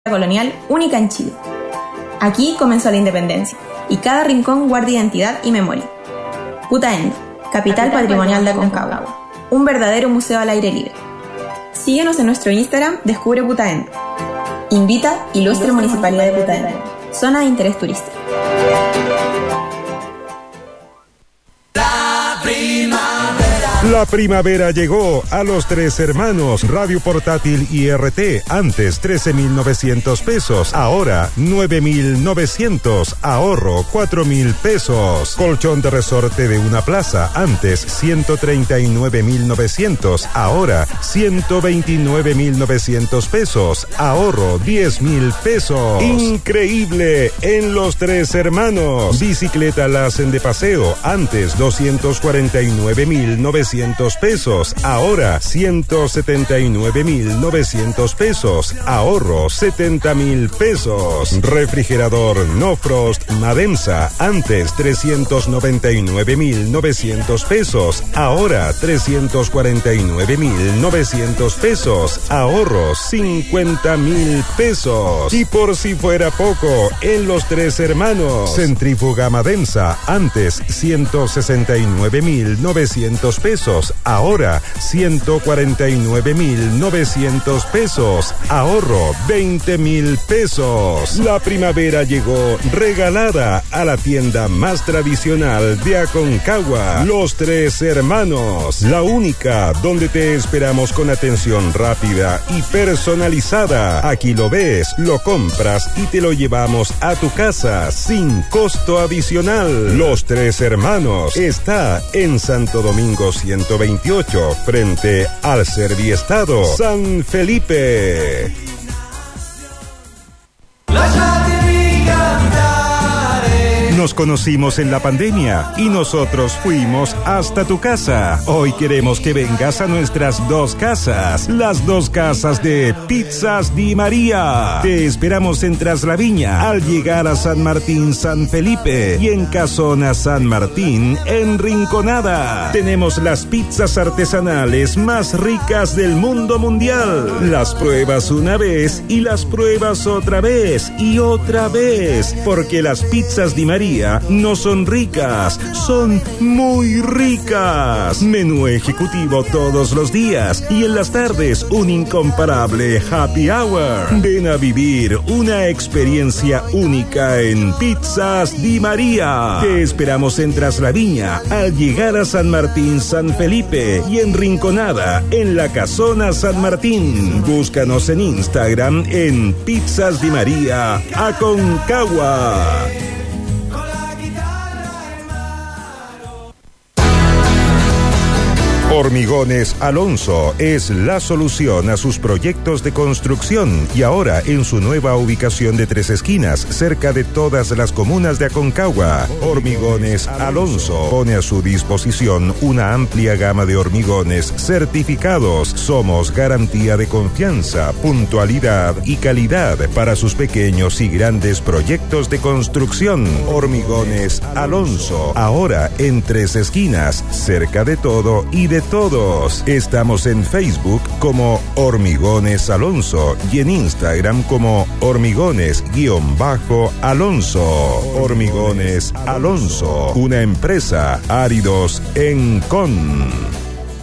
colonial única en Chile. Aquí comenzó la independencia y cada rincón guarda identidad y memoria. Putaendo, capital patrimonial de Aconcagua, un verdadero museo al aire libre. Síguenos en nuestro Instagram, Descubre Putaendo. Invita Ilustre Municipalidad de Putaendo, zona de interés turístico. La primavera llegó a Los Tres Hermanos. Radio portátil IRT, antes 13.900 pesos, ahora 9.900, ahorro 4.000 pesos. Colchón de resorte de una plaza, antes 139.900, ahora 129.900 pesos, ahorro 10.000 pesos. Increíble en Los Tres Hermanos. Bicicleta Lassen de paseo, antes 249.900 pesos, ahora 179.900 pesos, ahorro 70.000 pesos. Refrigerador No Frost Madensa, antes 399.900 pesos, ahora 349.900 pesos, ahorro 50.000 pesos. Y por si fuera poco, en Los Tres Hermanos, centrífuga Madensa, antes 169.900 pesos, ahora 149.900 pesos, ahorro 20.000 pesos. La primavera llegó regalada a la tienda más tradicional de Aconcagua, Los Tres Hermanos, la única donde te esperamos con atención rápida y personalizada. Aquí lo ves, lo compras y te lo llevamos a tu casa sin costo adicional. Los Tres Hermanos está en Santo Domingo 128, frente al Serviestado San Felipe. Nos conocimos en la pandemia y nosotros fuimos hasta tu casa. Hoy queremos que vengas a nuestras dos casas, las dos casas de Pizzas Di María. Te esperamos en Traslaviña al llegar a San Martín San Felipe y en Casona San Martín en Rinconada. Tenemos las pizzas artesanales más ricas del mundo mundial. Las pruebas una vez y las pruebas otra vez y otra vez, porque las pizzas Di María no son ricas, son muy ricas. Menú ejecutivo todos los días y en las tardes un incomparable happy hour. Ven a vivir una experiencia única en Pizzas Di María. Te esperamos en Traslaviña al llegar a San Martín San Felipe y en Rinconada en la Casona San Martín. Búscanos en Instagram en Pizzas Di María Aconcagua. Hormigones Alonso es la solución a sus proyectos de construcción y ahora en su nueva ubicación de Tres Esquinas, cerca de todas las comunas de Aconcagua. Hormigones Alonso pone a su disposición una amplia gama de hormigones certificados. Somos garantía de confianza, puntualidad y calidad para sus pequeños y grandes proyectos de construcción. Hormigones Alonso, ahora en Tres Esquinas, cerca de todo y de todos. Estamos en Facebook como Hormigones Alonso y en Instagram como Hormigones_Alonso. Hormigones Alonso, una empresa Áridos Encon.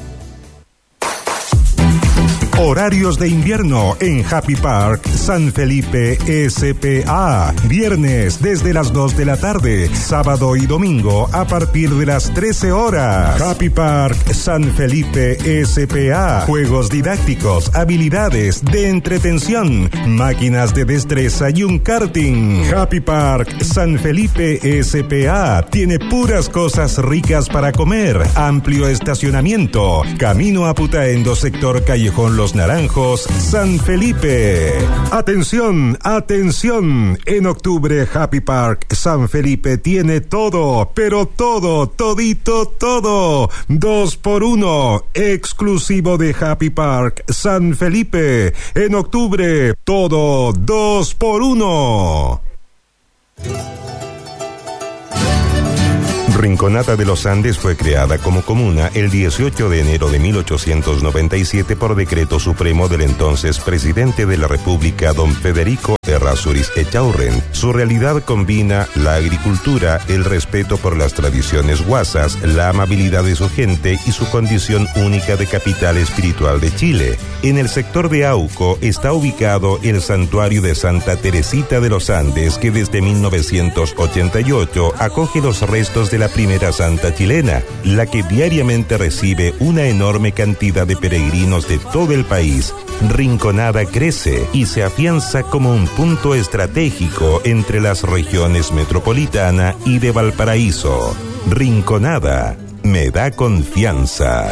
Horarios de invierno en Happy Park San Felipe SPA. Viernes desde las 2 de la tarde, sábado y domingo a partir de las 13 horas. Happy Park San Felipe SPA. Juegos didácticos, habilidades de entretención, máquinas de destreza y un karting. Happy Park San Felipe SPA tiene puras cosas ricas para comer, amplio estacionamiento, camino a Putaendo, sector Callejón Los Naranjos, San Felipe. Atención, atención. En octubre Happy Park San Felipe tiene todo, pero todo, todito, todo. 2x1, exclusivo de Happy Park San Felipe. En octubre, todo 2x1. Rinconada de los Andes fue creada como comuna el 18 de enero de 1897 por decreto supremo del entonces presidente de la República, don Federico Errázuriz Echaurren. Su realidad combina la agricultura, el respeto por las tradiciones guasas, la amabilidad de su gente y su condición única de capital espiritual de Chile. En el sector de Auco está ubicado el santuario de Santa Teresita de los Andes, que desde 1988 acoge los restos de la primera santa chilena, la que diariamente recibe una enorme cantidad de peregrinos de todo el país. Rinconada crece y se afianza como un punto estratégico entre las regiones metropolitana y de Valparaíso. Rinconada me da confianza.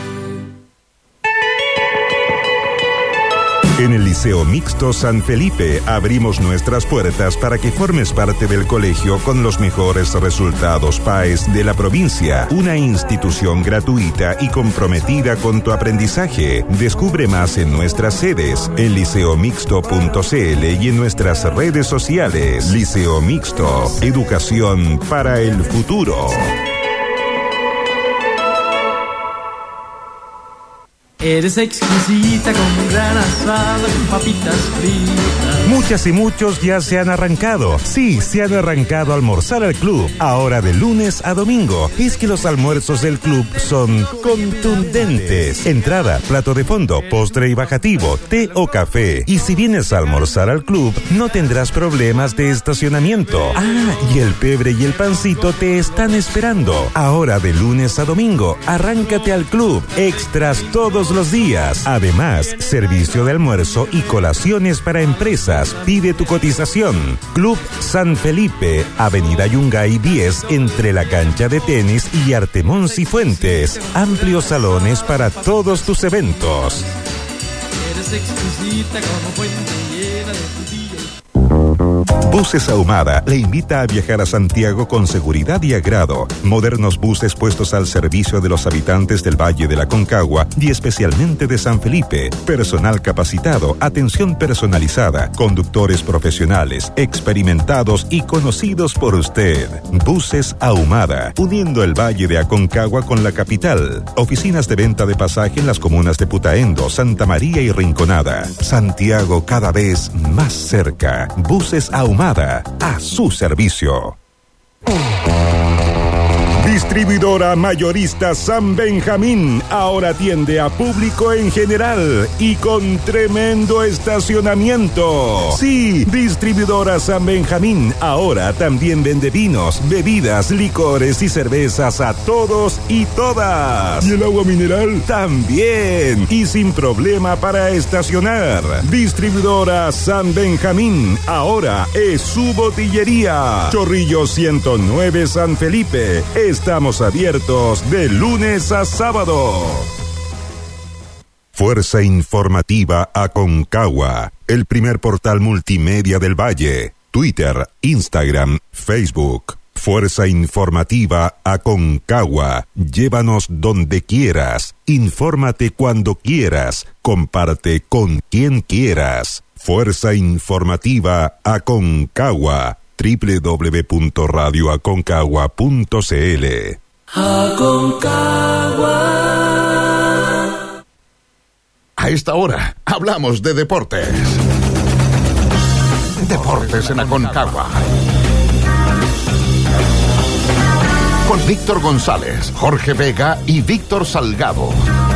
En el Liceo Mixto San Felipe abrimos nuestras puertas para que formes parte del colegio con los mejores resultados PAES de la provincia. Una institución gratuita y comprometida con tu aprendizaje. Descubre más en nuestras sedes, en liceomixto.cl y en nuestras redes sociales. Liceo Mixto, educación para el futuro. Eres exquisita con gran asado, con papitas fritas. Muchas y muchos ya se han arrancado. Sí, se han arrancado a almorzar al club. Ahora de lunes a domingo. Es que los almuerzos del club son contundentes. Entrada, plato de fondo, postre y bajativo, té o café. Y si vienes a almorzar al club, no tendrás problemas de estacionamiento. Ah, y el pebre y el pancito te están esperando. Ahora de lunes a domingo, arráncate al club. Extras todos los días. Además, servicio de almuerzo y colaciones para empresas. Pide tu cotización. Club San Felipe, Avenida Yungay 10, entre la cancha de tenis y Artemón Cifuentes. Amplios salones para todos tus eventos. Eres exquisita como fuente llena de frutillas. Buses Ahumada le invita a viajar a Santiago con seguridad y agrado. Modernos buses puestos al servicio de los habitantes del Valle de la Concagua y especialmente de San Felipe. Personal capacitado, atención personalizada, conductores profesionales, experimentados y conocidos por usted. Buses Ahumada, uniendo el Valle de Aconcagua con la capital. Oficinas de venta de pasaje en las comunas de Putaendo, Santa María y Rinconada. Santiago cada vez más cerca. Buses Ahumada, a su servicio. Distribuidora mayorista San Benjamín ahora atiende a público en general y con tremendo estacionamiento. Sí, Distribuidora San Benjamín ahora también vende vinos, bebidas, licores y cervezas a todos y todas. ¿Y el agua mineral? También, y sin problema para estacionar. Distribuidora San Benjamín ahora es su botillería. Chorrillo 109 San Felipe. Estamos abiertos de lunes a sábado. Fuerza Informativa Aconcagua, el primer portal multimedia del Valle. Twitter, Instagram, Facebook. Fuerza Informativa Aconcagua. Llévanos donde quieras. Infórmate cuando quieras. Comparte con quien quieras. Fuerza Informativa Aconcagua. www.radioaconcagua.cl. Aconcagua. A esta hora hablamos de deportes. Deportes en Aconcagua. Con Víctor González, Jorge Vega y Víctor Salgado.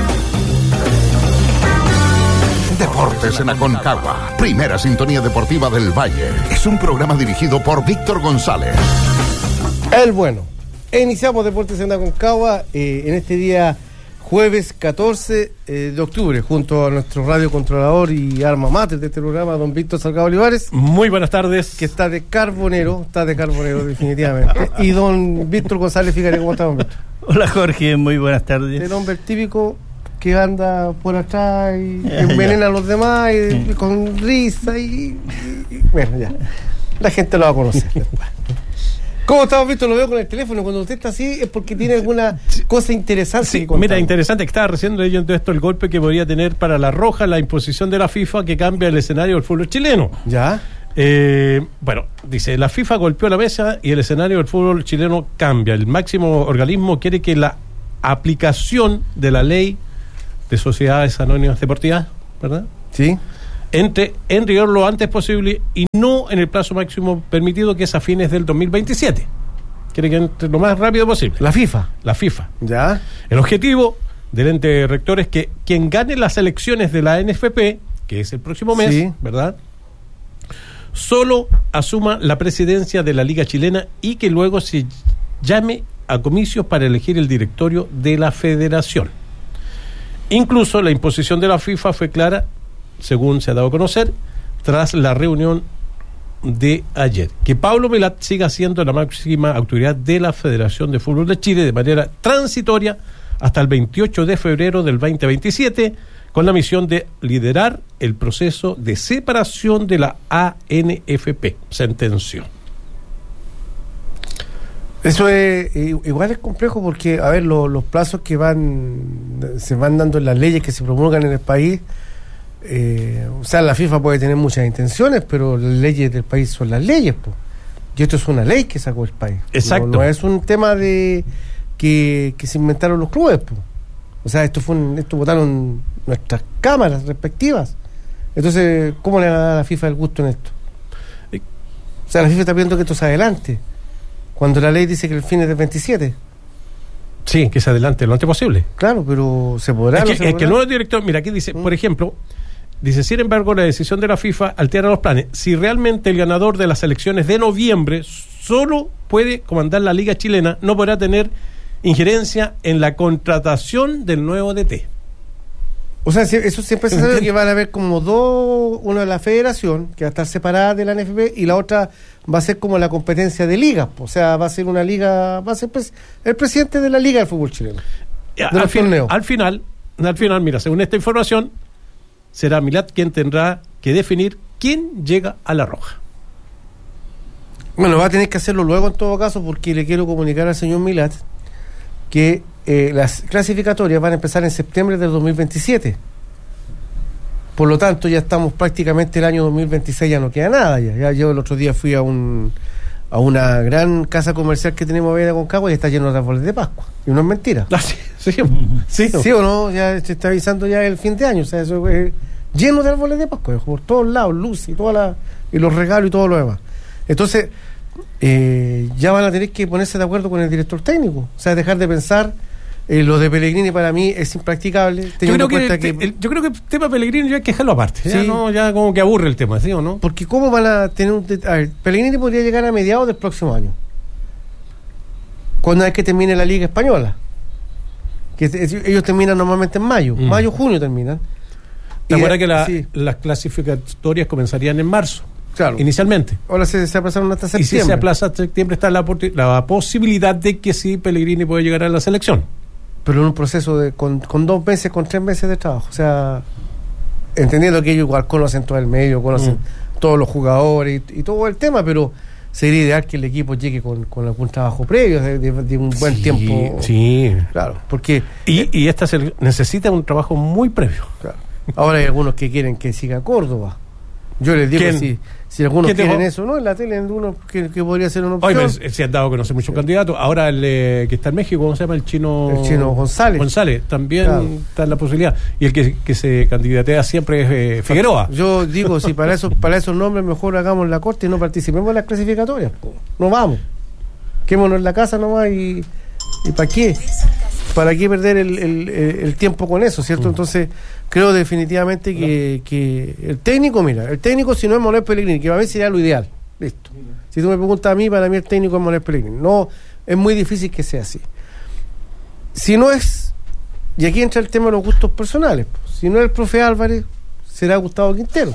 Deportes en Aconcagua, primera sintonía deportiva del Valle. Es un programa dirigido por Víctor González. El bueno. Iniciamos Deportes en Aconcagua en este día jueves 14 de octubre, junto a nuestro radiocontrolador y alma mater de este programa, don Víctor Salgado Olivares. Muy buenas tardes. Que está de carbonero definitivamente. Y don Víctor González Figueroa, ¿cómo está, don Víctor? Hola, Jorge, muy buenas tardes. El hombre típico que anda por atrás y envenena a los demás y con risa y bueno, ya. La gente lo va a conocer después. ¿Cómo estamos, Víctor? Lo veo con el teléfono. Cuando usted está así es porque tiene alguna cosa interesante que contar. Mira, interesante que estaba recién leyendo esto, el golpe que podría tener para La Roja la imposición de la FIFA que cambia el escenario del fútbol chileno. ¿Ya? Bueno, dice, la FIFA golpeó la mesa y el escenario del fútbol chileno cambia. El máximo organismo quiere que la aplicación de la ley de sociedades anónimas deportivas, ¿verdad? Sí. Entre en rigor lo antes posible y no en el plazo máximo permitido, que es a fines del 2027. Quiere que entre lo más rápido posible. La FIFA. La FIFA. Ya. El objetivo del ente rector es que quien gane las elecciones de la NFP, que es el próximo mes, Sí. ¿verdad?, solo asuma la presidencia de la Liga Chilena y que luego se llame a comicios para elegir el directorio de la federación. Incluso la imposición de la FIFA fue clara, según se ha dado a conocer, tras la reunión de ayer, que Pablo Milat siga siendo la máxima autoridad de la Federación de Fútbol de Chile de manera transitoria hasta el 28 de febrero del 2027, con la misión de liderar el proceso de separación de la ANFP, sentenció. Eso es igual es complejo porque, a ver, los plazos que se van dando en las leyes que se promulgan en el país, o sea, la FIFA puede tener muchas intenciones, pero las leyes del país son las leyes, po. Y esto es una ley que sacó el país. Exacto. No es un tema de que se inventaron los clubes, po. O sea, esto votaron nuestras cámaras respectivas. Entonces, ¿cómo le va a dar a la FIFA el gusto en esto? O sea, la FIFA está pidiendo que esto se adelante, cuando la ley dice que el fin es del 27. Sí, que se adelante lo antes posible. Claro, pero ¿se podrá? Es que el nuevo director, mira, aquí dice, por ejemplo, dice, sin embargo, la decisión de la FIFA altera los planes. Si realmente el ganador de las elecciones de noviembre solo puede comandar la Liga Chilena, no podrá tener injerencia en la contratación del nuevo DT. O sea, eso siempre se sabe que van a haber como dos, una de la federación, que va a estar separada de la NFP, y la otra va a ser como la competencia de ligas. O sea, va a ser una liga, va a ser el presidente de la Liga del Fútbol Chileno. Al final, mira, según esta información, será Milat quien tendrá que definir quién llega a La Roja. Bueno, va a tener que hacerlo luego en todo caso, porque le quiero comunicar al señor Milat que las clasificatorias van a empezar en septiembre del 2027. Por lo tanto, ya estamos prácticamente el año 2026, ya no queda nada. Ya yo el otro día fui a una gran casa comercial que tenemos en Aconcagua y está lleno de árboles de Pascua. Y no es mentira. Ah, sí o no, ya se está avisando ya el fin de año. O sea, eso es lleno de árboles de Pascua, por todos lados, luz y los regalos y todo lo demás. Entonces, ya van a tener que ponerse de acuerdo con el director técnico. O sea, dejar de pensar. Lo de Pellegrini para mí es impracticable. Yo creo que el tema Pellegrini ya hay que dejarlo aparte. Sí. Ya como que aburre el tema, ¿sí o no? Porque ¿cómo van a tener a ver, Pellegrini podría llegar a mediados del próximo año, cuando es que termine la Liga Española, que ellos terminan normalmente en mayo, junio terminan. ¿Te acuerdas que las clasificatorias comenzarían en marzo? Claro. Inicialmente. Ahora se aplazaron hasta septiembre. Y si se aplaza hasta septiembre está la posibilidad de que sí Pellegrini puede llegar a la selección. Pero en un proceso con 2 meses, con 3 meses de trabajo. O sea, entendiendo que ellos igual conocen todo el medio, conocen todos los jugadores y todo el tema, pero sería ideal que el equipo llegue con algún trabajo previo de un buen tiempo. Sí. Claro, porque... Y esta necesita un trabajo muy previo. Claro. Ahora hay algunos que quieren que siga Córdoba. Yo les digo, si algunos quieren eso, ¿no? En la tele, en uno que podría ser una opción. Oye, se han dado a conocer muchos candidatos. Ahora el que está en México, ¿cómo se llama? El chino González. También está en la posibilidad. Y el que se candidatea siempre es Figueroa. Yo digo, si para esos nombres mejor hagamos la corte y no participemos en las clasificatorias. No vamos. Quémonos en la casa nomás y ¿para qué? ¿Para qué perder el tiempo con eso, cierto? Entonces, creo definitivamente que el técnico si no es Manuel Pellegrini, que para mí sería lo ideal. Listo. Si tú me preguntas a mí, para mí el técnico es Manuel Pellegrini. No, es muy difícil que sea así. Si no es, y aquí entra el tema de los gustos personales, si no es el profe Álvarez, será Gustavo Quintero.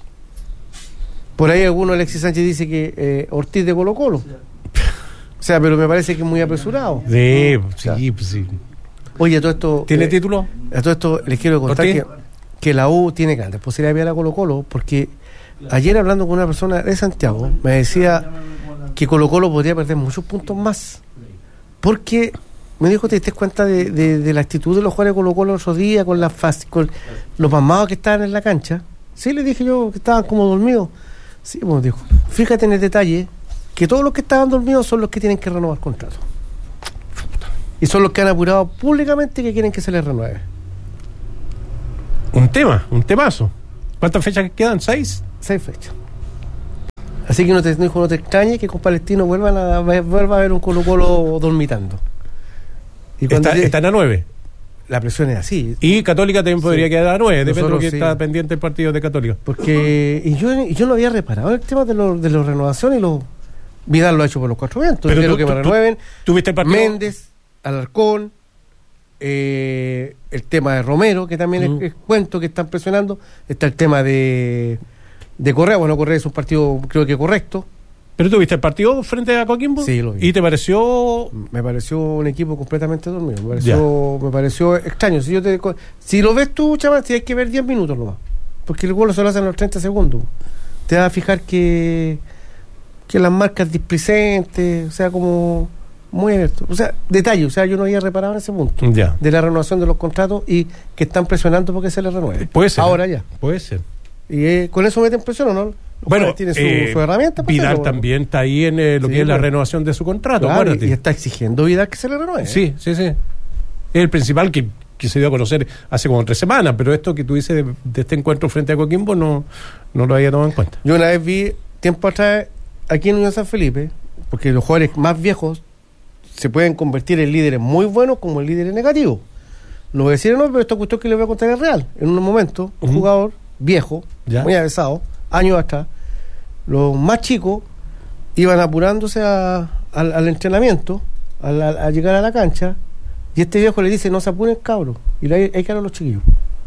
Por ahí Alexis Sánchez dice que Ortiz de Colo-Colo. O sea, pero me parece que es muy apresurado. Sí. Oye, todo esto... ¿Tiene título? A todo esto les quiero contar que la U tiene grandes posibilidades de ver a Colo-Colo, porque ayer hablando con una persona de Santiago, me decía que Colo-Colo podría perder muchos puntos más. Porque me dijo, ¿te diste cuenta de la actitud de los jugadores de Colo-Colo otros días, con los pasmados que estaban en la cancha? Sí, le dije yo que estaban como dormidos. Sí, pues dijo, fíjate en el detalle que todos los que estaban dormidos son los que tienen que renovar contrato. Y son los que han apurado públicamente que quieren que se les renueve. Un temazo. ¿Cuántas fechas quedan? ¿6? 6 fechas. Así que no te extrañes que con Palestino vuelva a ver un Colo-Colo dormitando. Y Están a 9. La presión es así. Y Católica también podría quedar a 9, depende de lo que sí. está pendiente el partido de Católica. Porque yo no había reparado en el tema de los renovaciones y los Vidal lo ha hecho por los 4 vientos. Pero quiero que me renueven. ¿Tuviste el partido? Méndez, Alarcón, el tema de Romero, que también es cuento que están presionando. Está el tema de Correa. Bueno, Correa es un partido creo que correcto. ¿Pero tuviste el partido frente a Coquimbo? Sí, lo vi. ¿Y te pareció...? Me pareció un equipo completamente dormido. Me pareció extraño. Si lo ves tú, chaval, si hay que ver 10 minutos nomás. Porque el gol se lo hacen en los 30 segundos. Te vas a fijar que las marcas displicentes, o sea, como muy abierto. O sea, detalle. O sea, yo no había reparado en ese punto. Ya. De la renovación de los contratos y que están presionando porque se les renueve. Puede ser. Ahora ya. Puede ser. Y con eso meten presión, ¿o no? Bueno, tiene su herramienta. Vidal hacerlo, también está ahí en lo que es la renovación de su contrato. Claro, y está exigiendo Vidal que se le renueve. Sí. Es el principal que se dio a conocer hace como 3 semanas, pero esto que tú dices de este encuentro frente a Coquimbo no lo había tomado en cuenta. Yo una vez vi, tiempo atrás, aquí en Unión San Felipe, porque los jugadores más viejos se pueden convertir en líderes muy buenos como en líderes negativos. No voy a decir no, pero esta cuestión que les voy a contar es real. En un momento, un jugador viejo, muy avesado, años atrás, los más chicos iban apurándose al entrenamiento, a llegar a la cancha, y este viejo le dice, no se apuren, cabros, y hay que ir a los chiquillos.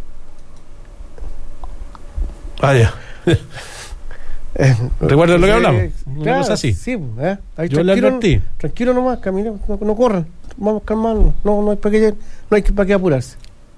Ya. ¿Recuerdas lo que hablamos? Claro, cosa así. Sí, ahí yo le advertí. Tranquilo nomás, camina, no corran, vamos a calmarnos, no hay para qué apurarse.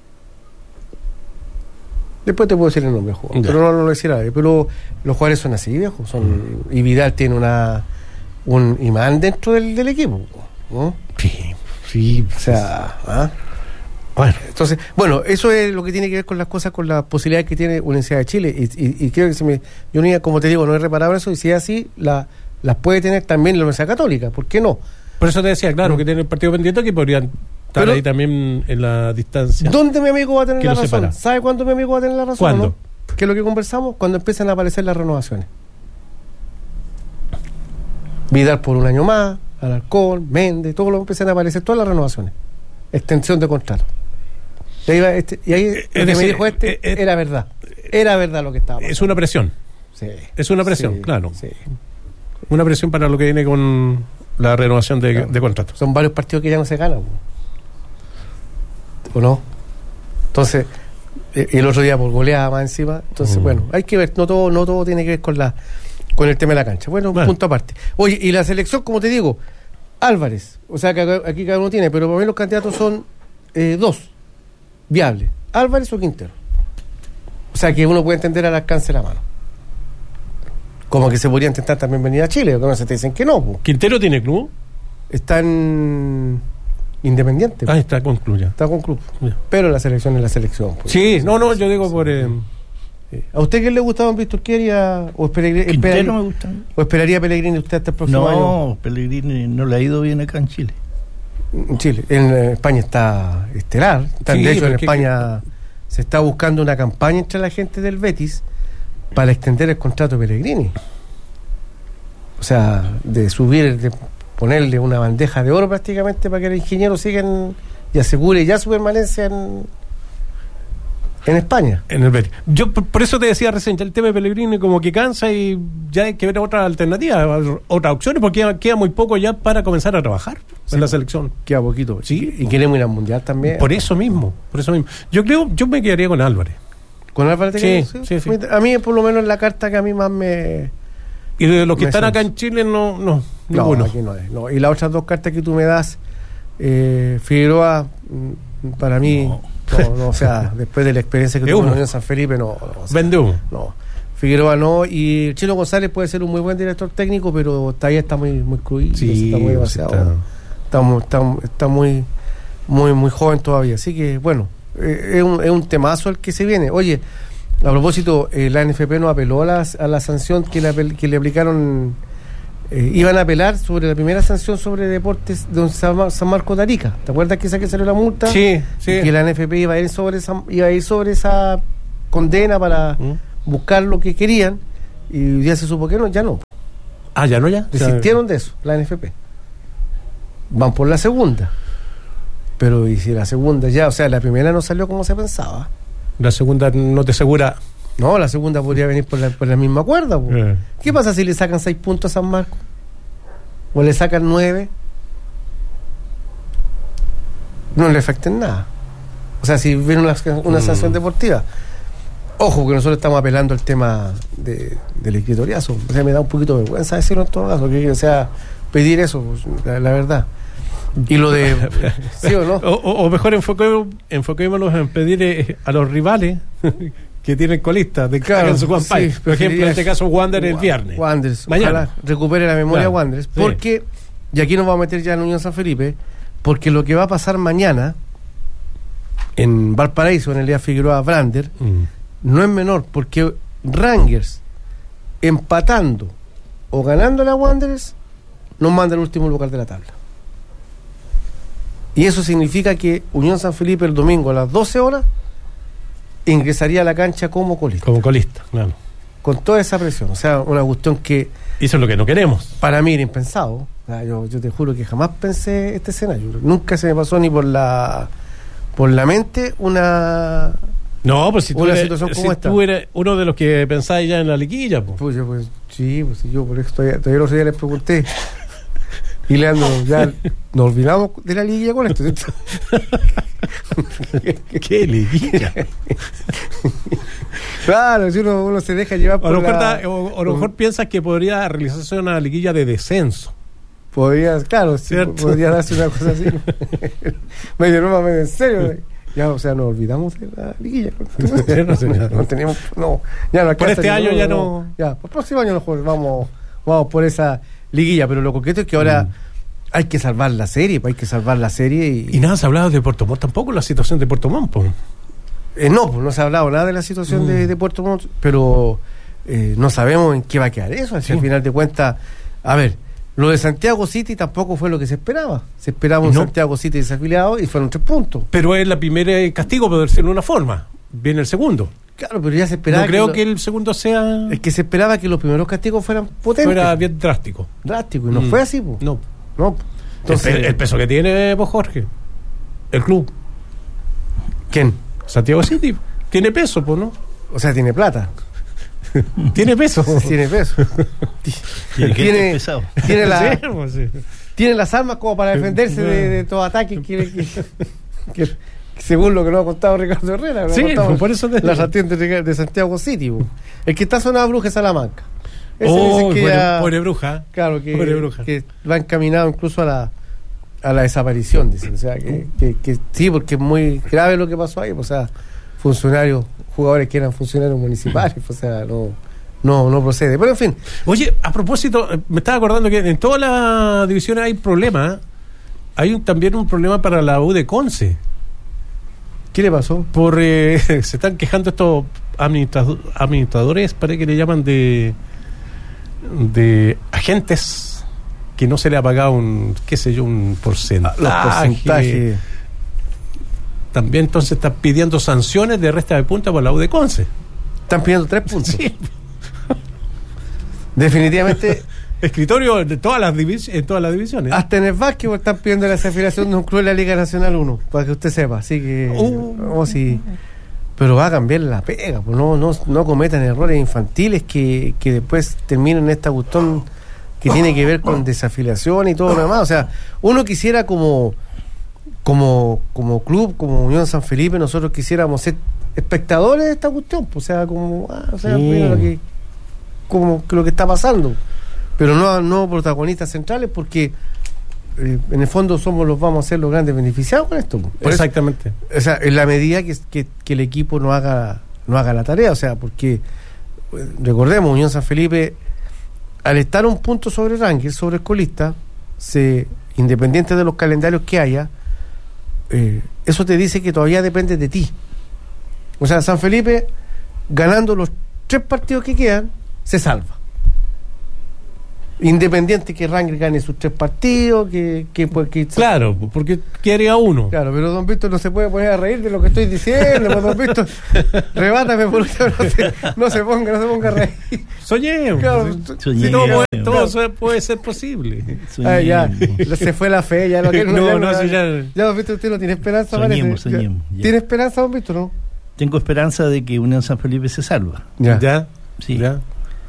Después te puedo decir el nombre, jugador, pero no lo decir a nadie. Pero los jugadores son así, viejos. Y Vidal tiene un imán dentro del equipo, ¿no? Sí. O sea, bueno, entonces, eso es lo que tiene que ver con las cosas, con las posibilidades que tiene Universidad de Chile. Y creo que yo como te digo, no he reparado en eso. Y si es así, las puede tener también la Universidad Católica. ¿Por qué no? Por eso te decía, claro, que tiene el partido pendiente que podrían estar ahí también en la distancia. ¿Dónde mi amigo va a tener la razón? ¿Sabe cuándo mi amigo va a tener la razón? ¿Cuándo? ¿No? ¿Qué es lo que conversamos? Cuando empiezan a aparecer las renovaciones. Vidal por un año más, Alarcón, Méndez, todo lo que empiezan a aparecer, todas las renovaciones. Extensión de contrato. Y ahí lo que me dijo era verdad. Era verdad lo que estaba pasando. Es una presión. Sí. Es una presión, claro. Sí. Una presión para lo que viene con la renovación de contratos. Son varios partidos que ya no se ganan, ¿o no? Entonces, y el otro día por goleada más encima. Entonces, hay que ver, no todo tiene que ver con el tema de la cancha. Bueno, un punto aparte. Oye, y la selección, como te digo, Álvarez, o sea que aquí cada uno tiene, pero para mí los candidatos son 2 viables, Álvarez o Quintero. O sea que uno puede entender al alcance de la mano. Como que se podría intentar también venir a Chile, porque no se te dicen que no. Po. ¿Quintero tiene club? Está en Independiente. Está con club ya. Está con club. Ya. Pero la selección es la selección. Pues. Sí, no, yo digo por... ¿A usted qué le gustaba Víctor Quería o Quintero me gusta. ¿O esperaría Pellegrini usted hasta el próximo año? No, Pellegrini no le ha ido bien acá en Chile. En Chile. En España está estelar. De hecho, en España se está buscando una campaña entre la gente del Betis para extender el contrato de Pellegrini. O sea, de ponerle una bandeja de oro prácticamente para que el ingeniero siga y asegure ya su permanencia en España. En el Betis. Yo por eso te decía recién, ya el tema de Pellegrini como que cansa y ya hay que ver otra alternativa, otras opciones, porque queda muy poco ya para comenzar a trabajar en la selección. Queda poquito. Sí. Y queremos ir al Mundial también. Por eso mismo. Yo me quedaría con Álvarez. ¿Con Álvarez? Sí. A mí, por lo menos, la carta que a mí más me... Y de los que están acá en Chile, no aquí no es. No. Y las otras 2 cartas que tú me das, Figueroa, para mí... No, o sea, después de la experiencia que tuvo en San Felipe, no. Vende humo. No. Figueroa no. Y Chino González puede ser un muy buen director técnico, pero todavía está muy crudo. Sí, está muy demasiado. Está muy joven todavía. Así que, bueno, es un temazo el que se viene. Oye, A propósito, la NFP no apeló a la sanción que le aplicaron. Iban a apelar sobre la primera sanción sobre deportes de San Marcos de Arica. ¿Te acuerdas que salió la multa? Sí, sí. Y que la NFP iba a ir sobre esa condena para buscar lo que querían, y ya se supo que no, ya no. Ah, ya no, ya. Desistieron de eso, la NFP. Van por la segunda. Pero y si la segunda ya, o sea, la primera no salió como se pensaba. La segunda no te asegura. No, la segunda podría venir por la misma cuerda. ¿Qué pasa si le sacan 6 puntos a San Marcos? ¿O le sacan 9? No le afecten nada. O sea, si viene una sanción deportiva. Ojo, que nosotros estamos apelando al tema del escritoriazo. O sea, me da un poquito de vergüenza decirlo en todo caso. O sea, pedir eso, la verdad. Y lo de... ¿sí o no? O mejor enfoquémonos en pedir a los rivales que tienen colistas de claro, en su campaña. Sí, por ejemplo, en este caso Wander el viernes. Wanderers, mañana. Ojalá recupere la memoria claro. Wanderers. Sí. Porque, y aquí nos vamos a meter ya en Unión San Felipe, porque lo que va a pasar mañana en Valparaíso, en el día Figueroa Brander, no es menor, porque Rangers empatando o ganando a Wanderers nos manda al último lugar de la tabla. Y eso significa que Unión San Felipe el domingo a las 12 horas ingresaría a la cancha como colista. Como colista, claro. Con toda esa presión. O sea, una cuestión que... Eso es lo que no queremos. Para mí era impensado. O sea, yo te juro que jamás pensé este escenario. Nunca se me pasó ni por la mente una... No, pues si tú eres uno de los que pensáis ya en la liguilla, pues yo por eso todavía el otro día les pregunté. Y Leandro, ya nos olvidamos de la liguilla con esto, ¿cierto? ¿Qué liguilla? Claro, si uno se deja llevar por a lo mejor piensas que podría realizarse una liguilla de descenso. Podría, claro, sí, podría darse una cosa así. medio broma, medio en serio. Ya, o sea, nos olvidamos de la liguilla. No teníamos, no, ya no. Por este año ya no. Ya, por el próximo año vamos por esa liguilla, pero lo concreto es que ahora hay que salvar la serie, y nada se ha hablado de Puerto Montt tampoco, la situación de Puerto Montt, pues. No se ha hablado nada de la situación de Puerto Montt, pero no sabemos en qué va a quedar eso. Al final de cuentas, a ver, lo de Santiago City tampoco fue lo que se esperaba. Se esperaba un Santiago City desafiliado y fueron 3 puntos. Pero es la primera castigo, por decirlo de una forma. Viene el segundo. Claro, pero ya se esperaba. No creo que el segundo sea. Es que se esperaba que los primeros castigos fueran potentes. Fuera bien drástico. Y no fue así, pues. No. Entonces, el peso que tiene, pues, Jorge. El club. ¿Quién? Santiago City. Tiene peso, pues, ¿no? O sea, tiene plata. Tiene peso. Tiene peso. Tiene las armas como para defenderse de todo ataque que según lo que nos ha contado Ricardo Herrera. Sí, por eso las atiendes de Santiago City. El que está sonado Bruja es Salamanca. Pobre Bruja. Claro, pobre Bruja. Que va encaminado incluso a la desaparición, dicen. O sea, que sí, porque es muy grave lo que pasó ahí. O sea, jugadores que eran funcionarios municipales, o sea, no procede. Pero en fin. Oye, a propósito, me estaba acordando que en todas las divisiones hay problemas. Hay también un problema para la U de Conce. ¿Qué le pasó? Se están quejando estos administradores, parece que le llaman de agentes, que no se le ha pagado un porcentaje. Los porcentajes. También entonces están pidiendo sanciones de resta de puntos por la U de Conce. Están pidiendo 3 puntos. Sí. Definitivamente. Escritorio de todas las divisiones. Hasta en el básquetbol están pidiendo la desafiliación de un club de la Liga Nacional 1, para que usted sepa. Así que pero va a cambiar la pega, pues no cometan errores infantiles que después terminen en esta cuestión que tiene que ver con desafiliación y todo lo demás. O sea, uno quisiera como club, como Unión San Felipe, nosotros quisiéramos ser espectadores de esta cuestión, pues, mira lo que está pasando, pero no protagonistas centrales, porque en el fondo vamos a ser los grandes beneficiados con esto. Exactamente. Eso, o sea, en la medida que el equipo no haga la tarea, o sea, porque recordemos, Unión San Felipe, al estar un punto sobre Rangers, sobre el colista, independiente de los calendarios que haya, eso te dice que todavía depende de ti. O sea, San Felipe ganando los 3 partidos que quedan, se salva. Independiente que Rangers gane sus 3 partidos, que claro, porque quiere a uno. Claro, pero don Víctor no se puede poner a reír de lo que estoy diciendo, pues, don Víctor, rebátame por usted, no se ponga a reír. Soñemos. Claro, si todo puede ser posible. Ya, se fue la fe, ya lo que ya don Víctor, usted no tiene esperanza, soñemos. ¿Tiene esperanza, don Víctor, no? Tengo esperanza de que Unión San Felipe se salva. ¿Ya? Sí. ¿Ya?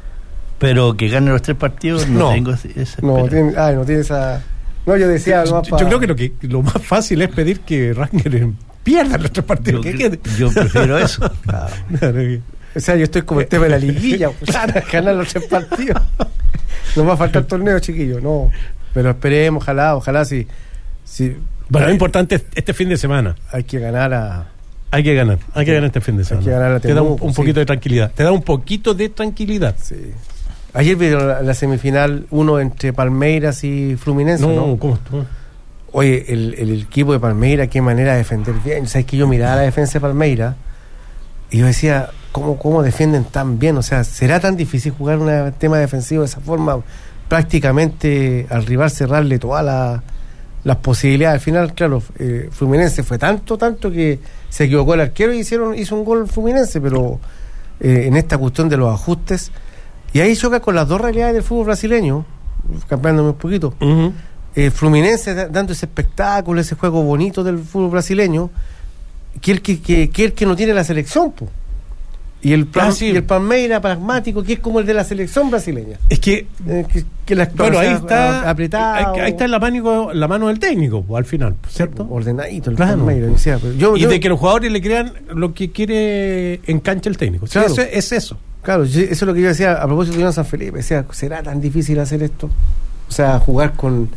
Pero que gane los 3 partidos no tengo esa esperanza. No tiene esa... No, yo decía... Yo creo que lo más fácil es pedir que Rangers pierda los 3 partidos. Yo prefiero eso. Claro. O sea, yo estoy como el tema de la liguilla, ganar los 3 partidos. Nos va a faltar torneo, chiquillos. No, pero esperemos, ojalá sí. Bueno, lo importante es este fin de semana. Hay que ganar Hay que ganar este fin de semana. Hay que ganar te da un poquito de tranquilidad. Te da un poquito de tranquilidad. Sí. Ayer vieron la semifinal 1 entre Palmeiras y Fluminense, ¿no? ¿Cómo estuvo? Oye, el equipo de Palmeiras, qué manera de defender bien. Sabes que yo miraba la defensa de Palmeiras y yo decía, ¿cómo defienden tan bien? O sea, ¿será tan difícil jugar un tema defensivo de esa forma? Prácticamente al rival cerrarle todas las posibilidades. Al final, claro, Fluminense fue tanto que se equivocó el arquero y hizo un gol Fluminense, pero en esta cuestión de los ajustes, y ahí choca con las dos realidades del fútbol brasileño, cambiándome un poquito. Uh-huh. Fluminense dando ese espectáculo, ese juego bonito del fútbol brasileño, que el que no tiene la selección, po. Y el Palmeiras pragmático, que es como el de la selección brasileña. Es que bueno, ahí está apretado. Ahí está la mano del técnico, al final, ¿cierto? Ordenadito el claro. Palmeiras. O sea, de que los jugadores le crean lo que quiere en cancha el técnico. Claro. Eso es eso. Claro, eso es lo que yo decía a propósito de Unión San Felipe. Decía, ¿será tan difícil hacer esto? O sea, jugar con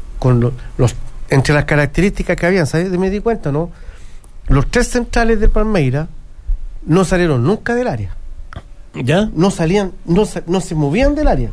los entre las características que habían, ¿sabes? Me di cuenta, ¿no? Los 3 centrales del Palmeiras no salieron nunca del área. ¿Ya? No salían, no se movían del área.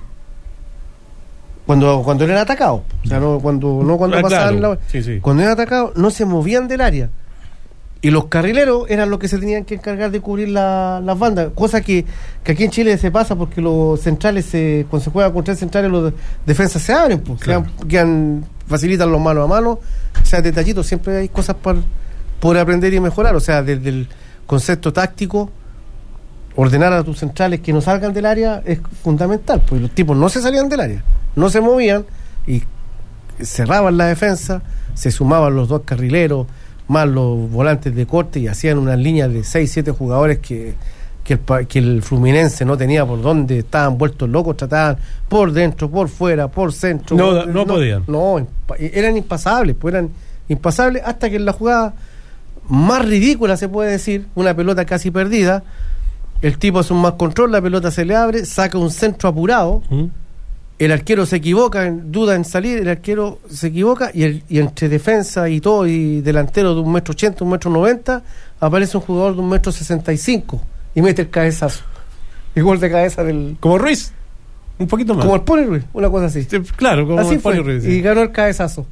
Cuando eran atacados. O sea, cuando pasaban claro. Sí. Cuando eran atacados, no se movían del área. Y los carrileros eran los que se tenían que encargar de cubrir las bandas. Cosa que aquí en Chile se pasa porque los centrales, cuando se juega con 3 centrales, los defensas se abren, pues, claro. Facilitan los mano a mano. O sea, detallitos, siempre hay cosas por aprender y mejorar. O sea, desde el concepto táctico, ordenar a tus centrales que no salgan del área es fundamental, porque los tipos no se salían del área, no se movían y cerraban la defensa, se sumaban los 2 carrileros más los volantes de corte y hacían unas líneas de 6-7 jugadores que el Fluminense no tenía por dónde, estaban vueltos locos, trataban por dentro, por fuera, por centro. No podían. No, eran impasables, hasta que en la jugada más ridícula, se puede decir, una pelota casi perdida, el tipo hace un más control, la pelota se le abre, saca un centro apurado, el arquero se equivoca, duda en salir, el arquero se equivoca y entre defensa y todo, y delantero de 1,80 m, 1,90 m, aparece un jugador de 1,65 m y mete el cabezazo, el gol de cabeza del... Como Ruiz, un poquito más. Como el Pony Ruiz, una cosa así. Sí, claro, como así el Pony fue, Ruiz. y ganó el cabezazo.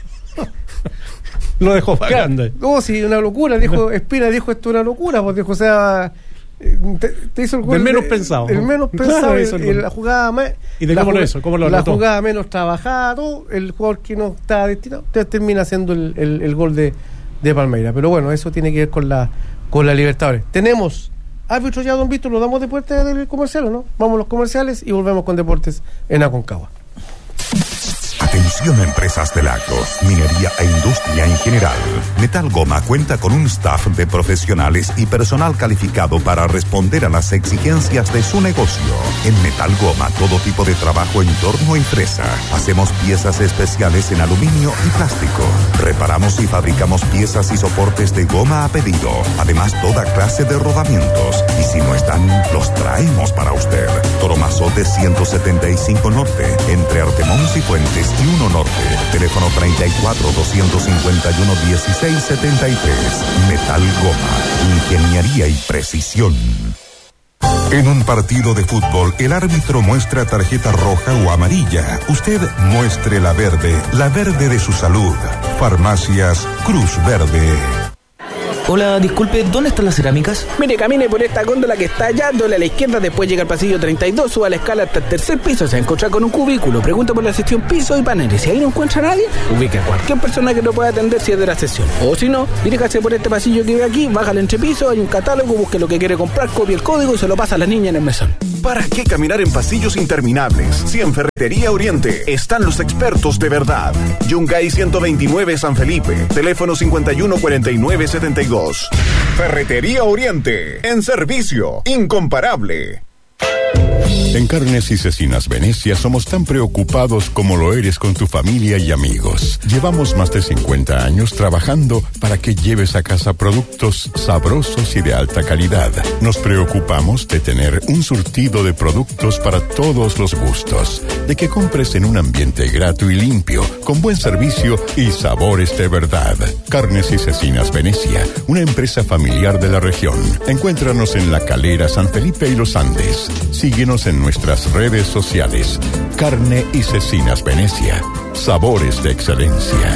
Lo dejó vagando. No, sí, una locura, dijo Espina, esto es una locura, pues dijo, o sea, te hizo el gol. Del menos pensado. El menos pensado, claro, la jugada más. ¿Y de cómo lo la jugada menos trabajada, todo, el jugador que no está destinado, termina haciendo el gol de Palmeiras. Pero bueno, eso tiene que ver con la Libertadores. Tenemos árbitro ya, don Víctor, lo damos de puerta del comercial, ¿no? Vamos a los comerciales y volvemos con Deportes en Aconcagua. Atención a empresas de lagos, minería e industria en general. Metal Goma cuenta con un staff de profesionales y personal calificado para responder a las exigencias de su negocio. En Metal Goma, todo tipo de trabajo en torno a empresa. Hacemos piezas especiales en aluminio y plástico. Reparamos y fabricamos piezas y soportes de goma a pedido. Además, toda clase de rodamientos. Y si no están, los traemos para usted. Toromazote 175 Norte, entre Artemons y Fuentes y 1 Norte. Teléfono 34-251-1673. Metal Goma, ingeniería y precisión. En un partido de fútbol, el árbitro muestra tarjeta roja o amarilla. Usted muestre la verde de su salud. Farmacias Cruz Verde. Hola, disculpe, ¿dónde están las cerámicas? Mire, camine por esta góndola que está allá, doble a la izquierda, después llega al pasillo 32, suba la escala hasta el tercer piso, se va a encontrar con un cubículo, pregunta por la sección piso y paneles. Si ahí no encuentra a nadie, ubique a cualquier persona que lo pueda atender si es de la sesión. O si no, diríjase por este pasillo que ve aquí, baja al entrepiso, hay un catálogo, busque lo que quiere comprar, copie el código y se lo pasa a la niña en el mesón. ¿Para qué caminar en pasillos interminables? Si en Ferretería Oriente están los expertos de verdad. Yungay 129 San Felipe, teléfono 514972. Ferretería Oriente, en servicio, incomparable. En Carnes y Cecinas Venecia somos tan preocupados como lo eres con tu familia y amigos. Llevamos más de 50 años trabajando para que lleves a casa productos sabrosos y de alta calidad. Nos preocupamos de tener un surtido de productos para todos los gustos, de que compres en un ambiente grato y limpio, con buen servicio y sabores de verdad. Carnes y Cecinas Venecia, una empresa familiar de la región. Encuéntranos en La Calera, San Felipe y Los Andes. Síguenos en nuestras redes sociales. Carne y Cecinas Venecia. Sabores de excelencia.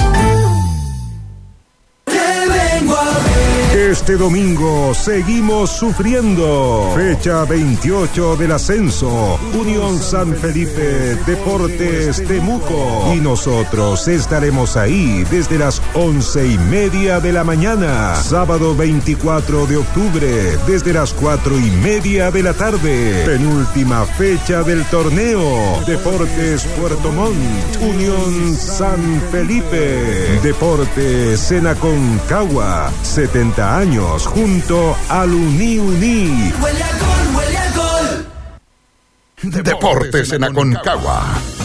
Este domingo seguimos sufriendo. Fecha 28 del ascenso. Unión San Felipe, Deportes Temuco. Y nosotros estaremos ahí desde las 11:30 de la mañana. Sábado 24 de octubre, desde las 4:30 de la tarde. Penúltima fecha del torneo. Deportes Puerto Montt, Unión San Felipe. Deportes Senaconcagua, 70 años junto al Uni. Huele a gol. Deportes en Aconcagua.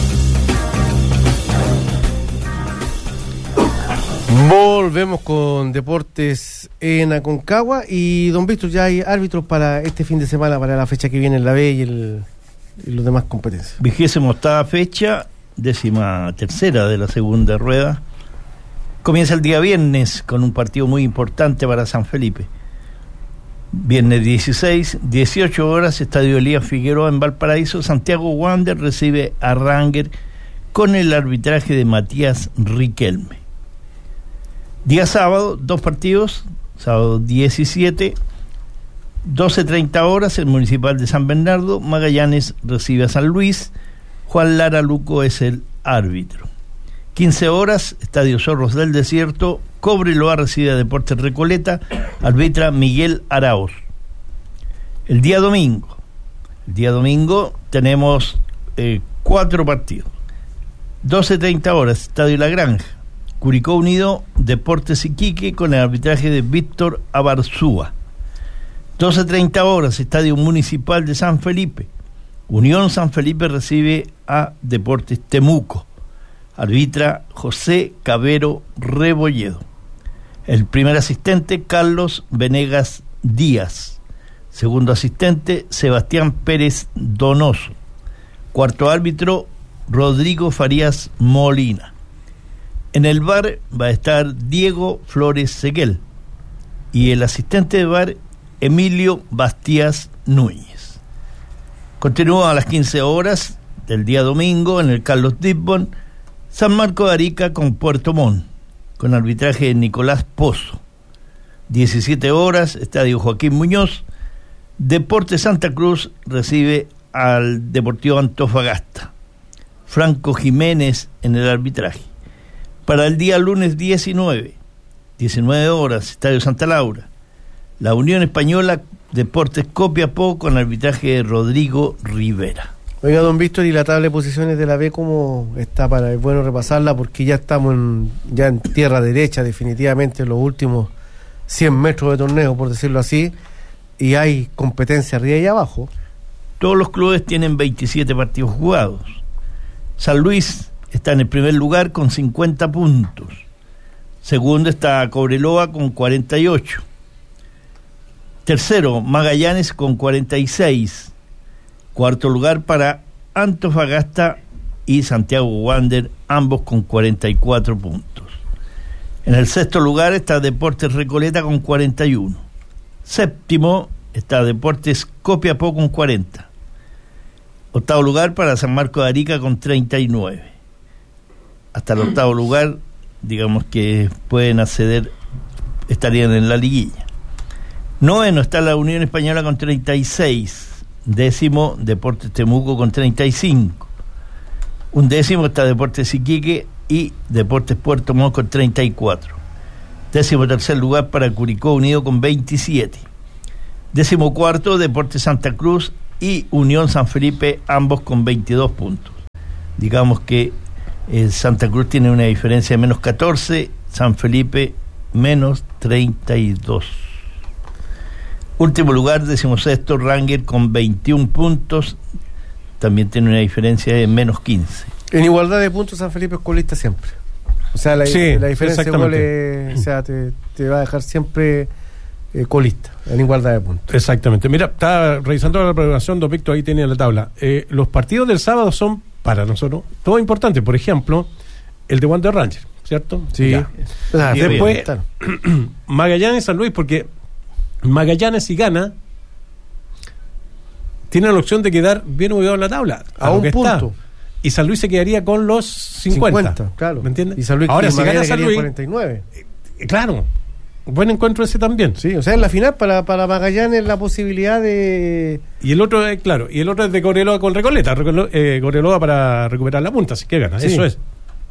Volvemos con Deportes en Aconcagua. Y don Víctor, ya hay árbitros para este fin de semana, para la fecha que viene en la B y los demás competencias. 28ª fecha, 13ª de la segunda rueda. Comienza el día viernes con un partido muy importante para San Felipe. Viernes 16, 18 horas, Estadio Elías Figueroa en Valparaíso. Santiago Wander recibe a Ranger con el arbitraje de Matías Riquelme. Día sábado, 2 partidos. Sábado 17, 12:30 horas, el Municipal de San Bernardo. Magallanes recibe a San Luis. Juan Lara Luco es el árbitro. 15 horas, Estadio Zorros del Desierto, Cobreloa recibe a Deportes Recoleta, arbitra Miguel Arauz. El día domingo tenemos 4 partidos. 12:30 horas, Estadio La Granja, Curicó Unido, Deportes Iquique con el arbitraje de Víctor Abarzúa. 12:30 horas, Estadio Municipal de San Felipe, Unión San Felipe recibe a Deportes Temuco. Arbitra José Cabero Rebolledo. El primer asistente, Carlos Venegas Díaz. Segundo asistente, Sebastián Pérez Donoso. Cuarto árbitro, Rodrigo Farías Molina. En el VAR va a estar Diego Flores Seguel. Y el asistente de VAR, Emilio Bastías Núñez. Continúa a las 15 horas del día domingo en el Carlos Dibbon, San Marco de Arica con Puerto Montt, con arbitraje de Nicolás Pozo. 17 horas, Estadio Joaquín Muñoz, Deportes Santa Cruz recibe al Deportivo Antofagasta. Franco Jiménez en el arbitraje. Para el día lunes 19 horas, Estadio Santa Laura, la Unión Española, Deportes Copiapó con arbitraje de Rodrigo Rivera. Oiga, don Víctor, y la tabla de posiciones de la B, ¿cómo está? Es bueno repasarla porque ya estamos en tierra derecha, definitivamente, en los últimos 100 metros de torneo, por decirlo así, y hay competencia arriba y abajo. Todos los clubes tienen 27 partidos jugados. San Luis está en el primer lugar con 50 puntos. Segundo está Cobreloa con 48. Tercero, Magallanes con 46. Cuarto lugar para Antofagasta y Santiago Wander, ambos con 44 puntos. En el sexto lugar está Deportes Recoleta con 41. Séptimo está Deportes Copiapó con 40. Octavo lugar para San Marco de Arica con 39. Hasta el octavo lugar, digamos que pueden acceder estarían en la liguilla. Noveno está la Unión Española con 36. Décimo, Deportes Temuco con 35. Undécimo está Deportes Iquique y Deportes Puerto Montt con 34. Décimo tercer lugar para Curicó Unido con 27. Décimo cuarto, Deportes Santa Cruz y Unión San Felipe, ambos con 22 puntos. Digamos que Santa Cruz tiene una diferencia de menos 14, San Felipe menos 32. Último lugar, 16º, Ranger con 21 puntos, también tiene una diferencia de menos 15. En igualdad de puntos, San Felipe es colista siempre. O sea, la diferencia de goles, o sea, te va a dejar siempre colista, en igualdad de puntos. Exactamente. Mira, estaba revisando la programación, don Víctor, ahí tiene la tabla. Los partidos del sábado son, para nosotros, todo importante. Por ejemplo, el de Wander Ranger, ¿cierto? Sí. Claro. Después, Magallanes y San Luis, porque Magallanes, si gana, tiene la opción de quedar bien ubicado en la tabla. A un punto. Está. Y San Luis se quedaría con los 50. Claro. ¿Me entiendes? Y San Luis, ahora, si gana San Luis, 49. Claro. Buen encuentro ese también. Sí, o sea, en la final para Magallanes la posibilidad de... Y el otro es, claro, y el otro es de Cobreloa con Recoleta. Cobreloa para recuperar la punta, así que gana. Sí. Eso es.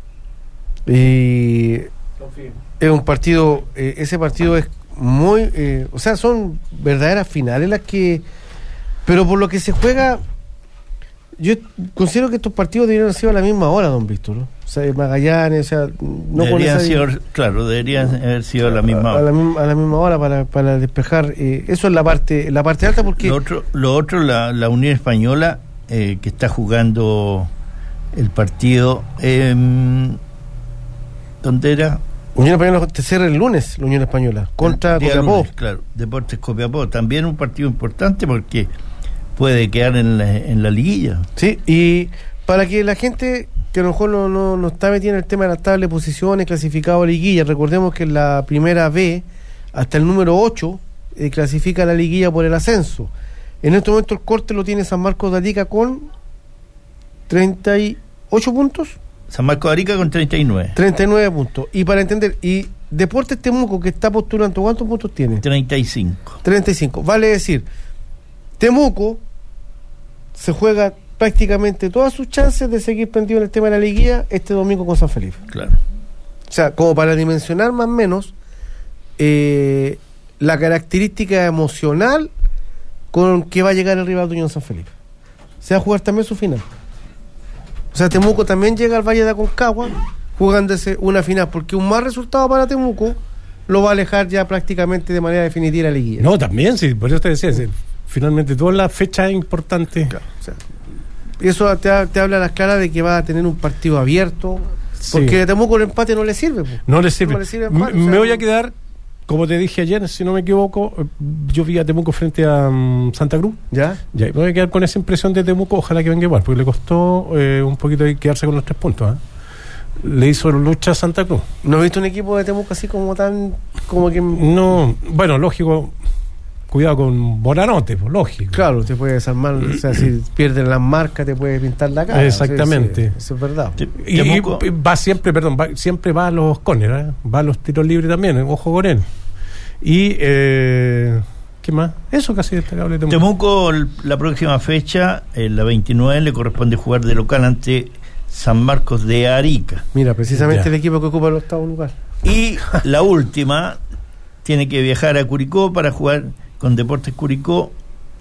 Y es un partido, ese partido es muy... o sea, son verdaderas finales las que... Pero por lo que se juega, yo considero que estos partidos deberían haber sido a la misma hora, don Víctor, ¿no? O sea, Magallanes, o sea, no deberían haber sido a la misma hora. A la misma hora para despejar. Eso es la parte alta, porque... Lo otro la Unión Española, que está jugando el partido... ¿dónde era? Unión Española te cierra el lunes, la Unión Española, contra Copiapó. Claro, Deportes Copiapó. También un partido importante porque puede quedar en la liguilla. Sí, y para que la gente que a lo mejor no está metida en el tema de las tablas de posiciones, clasificado a liguilla, recordemos que en la primera B, hasta el número 8, clasifica a la liguilla por el ascenso. En este momento el corte lo tiene San Marcos de Arica con 38 puntos. San Marcos de Arica con 39. 39 puntos. Y para entender, y Deportes Temuco, que está postulando, ¿cuántos puntos tiene? 35. 35. Vale decir, Temuco se juega prácticamente todas sus chances de seguir prendido en el tema de la liguilla este domingo con San Felipe. Claro. O sea, como para dimensionar más o menos la característica emocional con que va a llegar el rival de Unión San Felipe. Se va a jugar también su final. O sea, Temuco también llega al Valle de Aconcagua jugándose una final, porque un mal resultado para Temuco lo va a alejar ya prácticamente de manera definitiva la liguilla. No, también, sí, por eso te decía, finalmente todas las fechas importantes. Claro, o sea, eso te habla a las claras de que va a tener un partido abierto, porque a Temuco el empate no le sirve. No le sirve. Me voy a quedar, como te dije ayer, si no me equivoco, yo vi a Temuco frente a Santa Cruz. ¿Ya? Me voy a quedar con esa impresión de Temuco, ojalá que venga igual, porque le costó un poquito quedarse con los 3 puntos. Le hizo lucha a Santa Cruz. ¿No has visto un equipo de Temuco así como tan... como que... No, bueno, lógico, cuidado con Bonanote, pues, lógico. Claro, te puede desarmar, o sea, si pierden las marcas te puede pintar la cara. Exactamente. Sí, eso es verdad. Y va siempre va a los córneres, va a los tiros libres también, ojo con él. Y ¿qué más? Eso casi destacable. Temuco, la próxima fecha, la 29, le corresponde jugar de local ante San Marcos de Arica. Mira, precisamente el equipo que ocupa el 8º lugar. Y la última tiene que viajar a Curicó para jugar con Deportes Curicó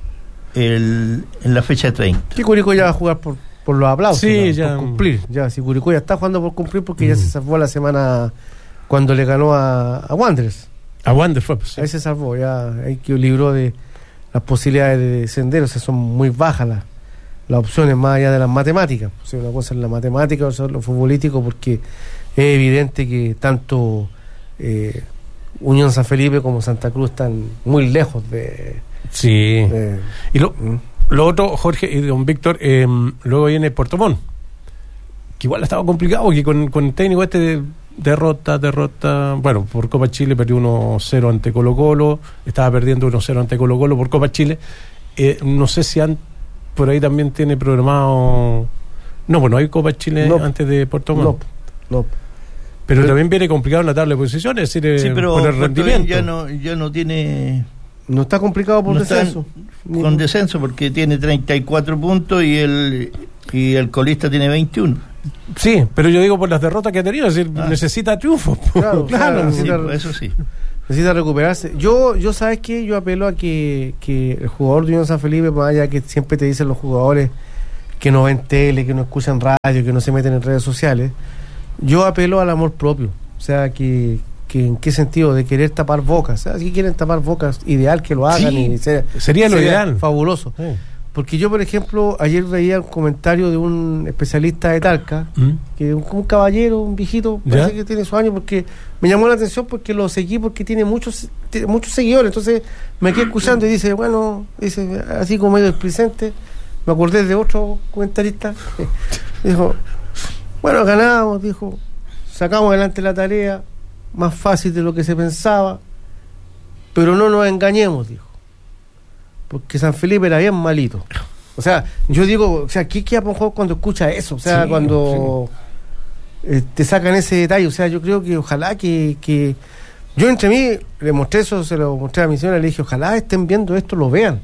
en la fecha 30. Que Curicó ya va a jugar por los aplausos, sí, ya por cumplir. Ya, si Curicó ya está jugando por cumplir, porque ya se salvó la semana cuando le ganó a Wanderers. A Wanderers fue, pues, sí. Ahí se salvó, ya hay que libró de las posibilidades de descender, o sea, son muy bajas las opciones más allá de las matemáticas. O sea, una cosa es la matemática, otra es lo futbolístico, porque es evidente que tanto Unión San Felipe como Santa Cruz están muy lejos de... Sí. Y lo otro, Jorge y don Víctor, luego viene Puerto Montt, que igual ha estado complicado, que con el técnico derrota, bueno, por Copa Chile perdió 1-0 ante Colo-Colo, estaba perdiendo 1-0 ante Colo-Colo por Copa Chile. No sé si por ahí también tiene programado... No, bueno, hay Copa Chile antes de Puerto Montt. No. Pero también viene complicado en la tabla de posiciones, es decir, Sí, pero por el rendimiento. ya no tiene... No está complicado por no está descenso. con descenso, porque tiene 34 puntos y el colista tiene 21. Sí, pero yo digo por las derrotas que ha tenido, es decir, necesita triunfos. Claro, Claro, sí, eso sí. Necesita recuperarse. Yo ¿sabes qué? Yo apelo a que el jugador de Unión San Felipe, más allá que siempre te dicen los jugadores que no ven tele, que no escuchan radio, que no se meten en redes sociales, yo apelo al amor propio. O sea, que en qué sentido, de querer tapar bocas. O sea, si quieren tapar bocas, ideal que lo hagan. Sí, y sería lo ideal. Fabuloso. Sí. Porque yo, por ejemplo, ayer veía un comentario de un especialista de Talca, que un caballero, un viejito, parece que tiene sus años, porque me llamó la atención porque lo seguí, porque tiene muchos seguidores. Entonces me quedé escuchando y dice, así como medio displicente, me acordé de otro comentarista, dijo, bueno, ganamos, dijo, sacamos adelante la tarea, más fácil de lo que se pensaba, pero no nos engañemos, dijo, porque San Felipe era bien malito. O sea, yo digo, o sea, ¿qué queda por un juego cuando escucha eso? O sea, cuando te sacan ese detalle. O sea, yo creo que ojalá que yo entre mí le mostré eso, se lo mostré a mi señora, le dije, ojalá estén viendo esto, lo vean,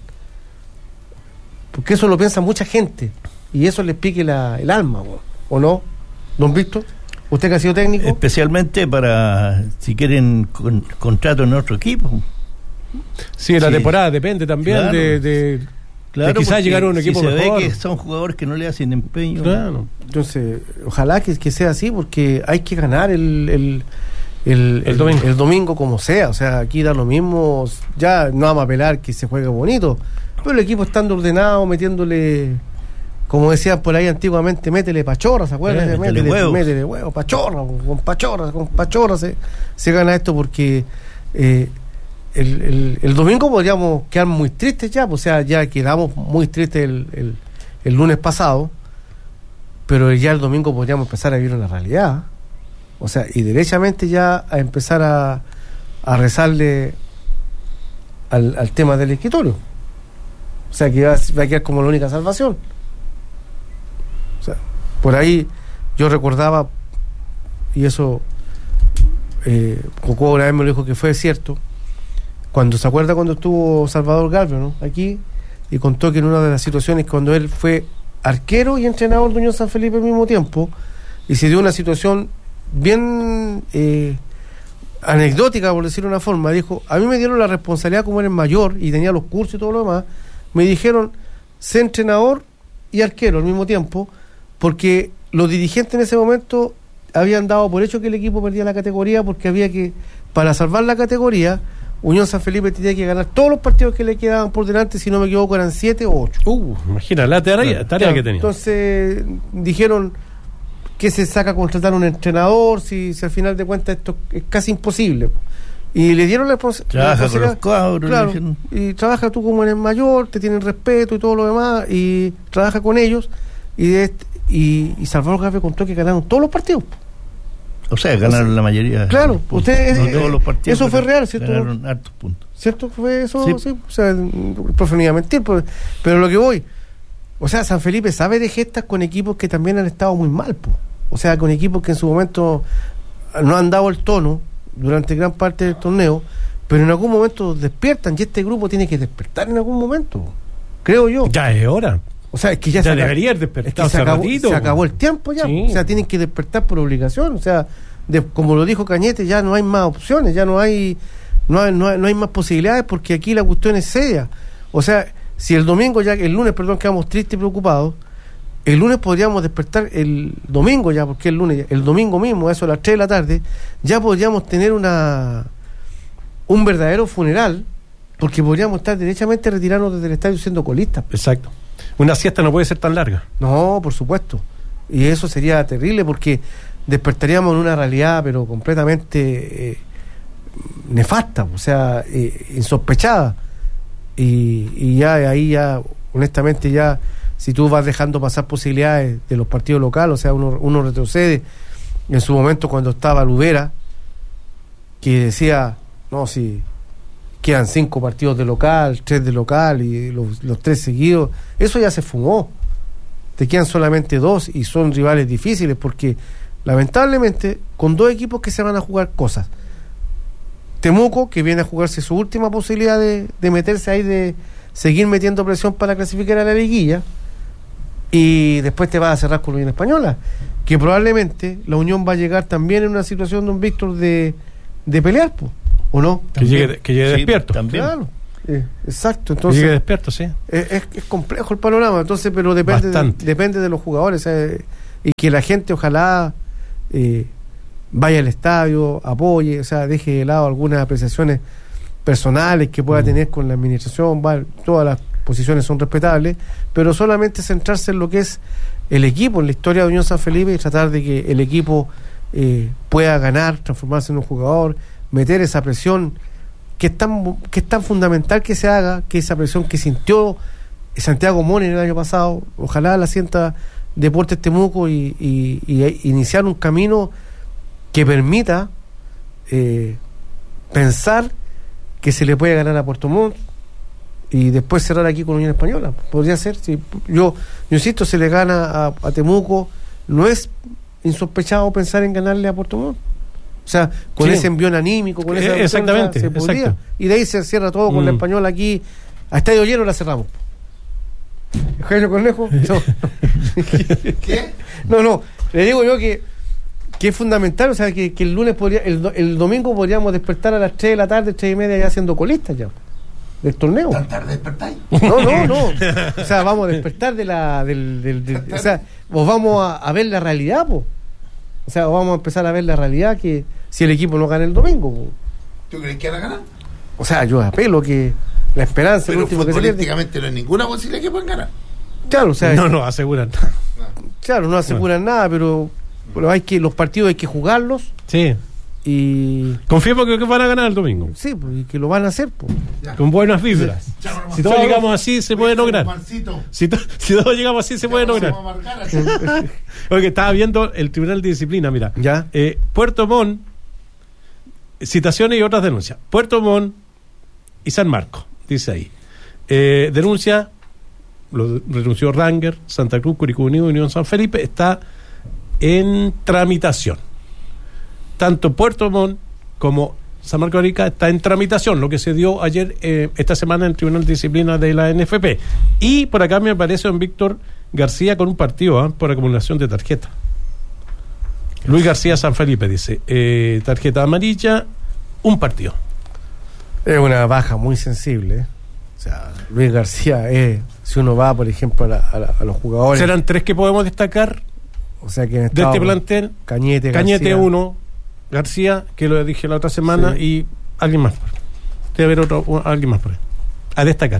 porque eso lo piensa mucha gente y eso les pique el alma, ¿o no, don Víctor? ¿Usted que ha sido técnico? Especialmente para si quieren contrato en otro equipo. Sí, la temporada depende también claro, de quizás llegar a un equipo si se mejor. ve que son jugadores que no le hacen empeño. Claro. Entonces, ojalá que sea así, porque hay que ganar el domingo como sea. O sea, aquí da lo mismo, ya no vamos a apelar que se juegue bonito, pero el equipo estando ordenado, metiéndole, como decían por ahí antiguamente, métele pachorra, ¿se acuerdan? Métele huevo, pachorra, con pachorra se gana esto, porque el domingo podríamos quedar muy tristes ya, o sea, ya quedamos muy tristes el lunes pasado, pero ya el domingo podríamos empezar a vivir una realidad, o sea, y derechamente ya a empezar a rezarle al tema del escritorio, o sea, que va a quedar como la única salvación. O sea, por ahí yo recordaba, y eso Coco una vez me lo dijo que fue cierto, cuando se acuerda cuando estuvo Salvador Galvez, ¿no?, aquí, y contó que en una de las situaciones cuando él fue arquero y entrenador de Unión San Felipe al mismo tiempo, y se dio una situación bien anecdótica, por decirlo de una forma, dijo, a mí me dieron la responsabilidad como era mayor y tenía los cursos y todo lo demás, me dijeron, sé entrenador y arquero al mismo tiempo, porque los dirigentes en ese momento habían dado por hecho que el equipo perdía la categoría, porque había que, para salvar la categoría, Unión San Felipe tenía que ganar todos los partidos que le quedaban por delante, si no me equivoco eran 7 o 8. Imagina la tarea que tenía. Entonces dijeron que se saca a contratar un entrenador, si al final de cuentas esto es casi imposible. Y le dieron la responsabilidad. Trabaja con los cabros. Claro, y trabaja tú como eres mayor, te tienen respeto y todo lo demás, y trabaja con ellos, y Salvador Galvez contó que ganaron todos los partidos. O sea, ganaron la mayoría. Claro, ustedes, todos los partidos, eso fue real, ¿cierto? Ganaron hartos puntos. ¿Cierto? Fue eso, Sí. sí. O sea, el profe no iba a mentir, pero lo que voy, o sea, San Felipe sabe de gestas con equipos que también han estado muy mal, po. O sea, con equipos que en su momento no han dado el tono durante gran parte del torneo, pero en algún momento despiertan, y este grupo tiene que despertar en algún momento, creo yo. Ya es hora. O sea, es que ya debería despertar, se acabó el tiempo ya, sí. O sea, tienen que despertar por obligación, o sea, como lo dijo Cañete, ya no hay más opciones, ya no hay más posibilidades, porque aquí la cuestión es seria. O sea, si el lunes quedamos tristes y preocupados, el lunes podríamos despertar, el domingo ya, porque el domingo mismo, eso a las 3 de la tarde, ya podríamos tener un verdadero funeral, porque podríamos estar derechamente retirarnos desde el estadio siendo colistas. Exacto. Una siesta no puede ser tan larga. No, por supuesto. Y eso sería terrible, porque despertaríamos en una realidad, pero completamente nefasta, o sea, insospechada. Y ya ahí ya, honestamente, ya si tú vas dejando pasar posibilidades de los partidos locales, o sea, uno retrocede. En su momento, cuando estaba Lubera, que decía, no, si quedan 5 partidos de local, 3 de local y los 3 seguidos, eso ya se fumó. Te quedan solamente 2 y son rivales difíciles, porque lamentablemente, con 2 equipos que se van a jugar cosas. Temuco, que viene a jugarse su última posibilidad de meterse ahí, de seguir metiendo presión para clasificar a la liguilla, y después te vas a cerrar con la Unión Española, que probablemente la Unión va a llegar también en una situación, don Víctor, de pelear, ¿o no? Que llegue Sí, despierto. también. Claro, exacto. Que Entonces llegue despierto, sí. es complejo el panorama, entonces, pero depende de los jugadores, y que la gente ojalá vaya al estadio, apoye, o sea, deje de lado algunas apreciaciones personales que pueda tener con la administración. Todas las posiciones son respetables, pero solamente centrarse en lo que es el equipo, en la historia de Unión San Felipe, y tratar de que el equipo pueda ganar, transformarse en un jugador, meter esa presión que es tan fundamental que se haga, que esa presión que sintió Santiago Moni el año pasado, ojalá la sienta Deportes Temuco, y iniciar un camino que permita pensar que se le puede ganar a Puerto Montt y después cerrar aquí con Unión Española. Podría ser, si yo insisto, se le gana a Temuco, no es insospechado pensar en ganarle a Puerto Montt. O sea, con ese envión anímico, con esa exactamente, se podría. exacto. Y de ahí se cierra todo con la Española aquí, a estadio lleno la cerramos. ¿Eugenio Cornejo? No. ¿Qué? No, le digo yo que es fundamental, o sea, que el lunes el domingo podríamos despertar a las 3 de la tarde, 3:30, ya siendo colistas ya del torneo. ¿Tan tarde despertáis? No. O sea, vamos a despertar o sea, vos vamos a ver la realidad, po. O sea, vamos a empezar a ver la realidad, que si el equipo no gana el domingo, po. ¿Tú crees que van a ganar? O sea, yo apelo que la esperanza, pero el último que se pierde. futbolísticamente no hay ninguna posibilidad que puedan ganar. Claro, o sea, No aseguran. Claro, no aseguran nada, pero los partidos hay que jugarlos. Sí. Y Confiemos que van a ganar el domingo. sí, pues, y que lo van a hacer, pues. Con buenas vibras. Si todos llegamos así, se puede lograr. Si todos llegamos así, se puede lograr. Porque estaba viendo el Tribunal de Disciplina, mira. Ya. Puerto Montt, citaciones y otras denuncias. Puerto Montt y San Marcos, dice ahí. Denuncia, lo renunció Ranger, Santa Cruz, Curicó Unido, Unión San Felipe, está en tramitación. Tanto Puerto Montt como San Marcos de Arica está en tramitación, lo que se dio ayer, esta semana, en el Tribunal de Disciplina de la NFP. Y por acá me aparece don Víctor García con un partido por acumulación de tarjeta. Luis García San Felipe dice, tarjeta amarilla, un partido. Es una baja muy sensible. O sea, Luis García, si uno va, por ejemplo, a los jugadores. Serán 3 que podemos destacar, o sea, que de este plantel. Cañete 1, García, que lo dije la otra semana, sí. Y alguien más. Debe haber alguien más por ahí a destacar.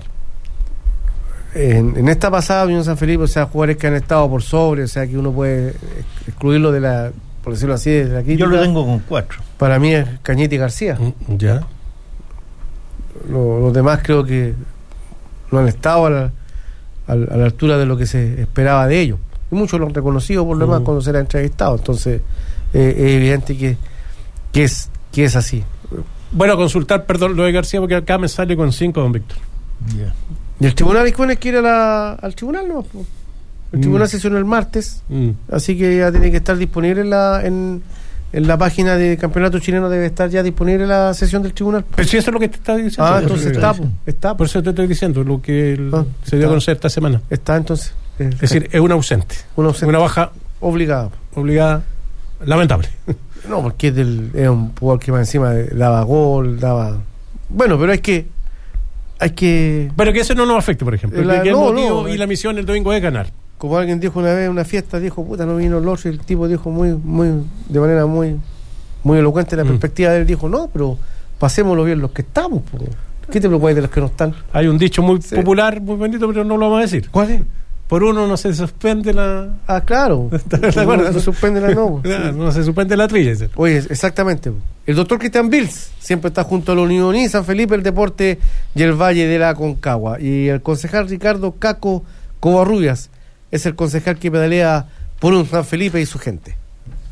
En esta pasada Unión San Felipe, o sea, jugadores que han estado por sobre, o sea, que uno puede excluirlo de la, por decirlo así, de la crítica. Yo lo tengo con 4. Para mí es Cañete y García. Ya. Los demás creo que no han estado a la altura de lo que se esperaba de ellos. Y muchos lo han reconocido por lo demás cuando se le ha entrevistado. Entonces, es evidente que es así. Bueno, consultar, perdón, lo de García, porque acá me sale con 5, don Víctor. Yeah. Y el tribunal dispone que ir al tribunal, ¿no? El tribunal sesionó el martes, así que ya tiene que estar disponible en la página de Campeonato Chileno, debe estar ya disponible la sesión del tribunal. Pero si eso es lo que te está diciendo. Entonces está. Por eso te estoy diciendo, lo que se dio a conocer esta semana. Está, entonces. Es decir, es un ausente. Una baja obligada, lamentable. No, porque es un jugador que más encima daba gol, bueno, pero hay que pero que eso no nos afecte, por ejemplo. El motivo y la misión el domingo es ganar. Como alguien dijo una vez en una fiesta, dijo, puta, no vino el otro, y el tipo dijo de manera muy elocuente la perspectiva de él, dijo, no, pero pasémoslo bien los que estamos, ¿qué te preocupas de los que no están? Hay un dicho muy popular, muy bonito, pero no lo vamos a decir. ¿Cuál es? Por uno no se suspende la... Ah, claro. No se suspende la no se suspende la trilla. Oye, exactamente. El doctor Cristian Bills siempre está junto a la Unión y San Felipe, el Deporte y el Valle de la Aconcagua. Y el concejal Ricardo Caco Covarrubias es el concejal que pedalea por un San Felipe y su gente.